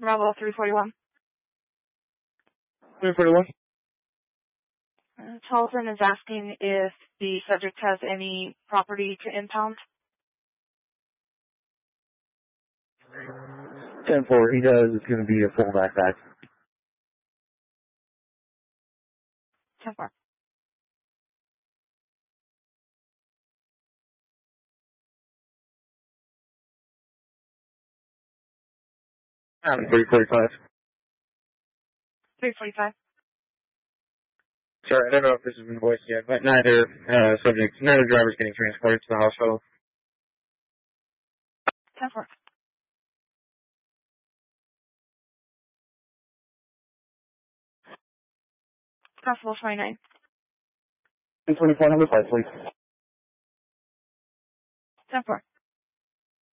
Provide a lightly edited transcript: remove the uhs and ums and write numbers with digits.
Bravo 341. 341. Tolson is asking if the subject has any property to impound. 10-4, he does. It's going to be a full backpack. 10-4. I'm 345. 345. Sorry, I don't know if this has been voiced yet, but neither driver's getting transported to the hospital. 10-4. Constable 29. 24 number 5, please. 10-4.